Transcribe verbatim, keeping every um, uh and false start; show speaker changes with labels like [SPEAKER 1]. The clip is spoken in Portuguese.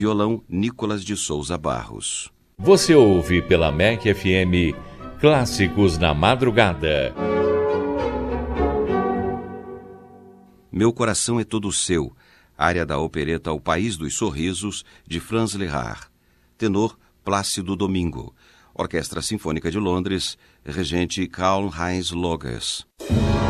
[SPEAKER 1] Violão, Nicolas de Souza Barros.
[SPEAKER 2] Você ouve pela M E C F M Clássicos na Madrugada.
[SPEAKER 1] Meu coração é todo seu, área da opereta O País dos Sorrisos, de Franz Lehár. Tenor, Plácido Domingo. Orquestra Sinfônica de Londres, regente Karl Heinz Loges.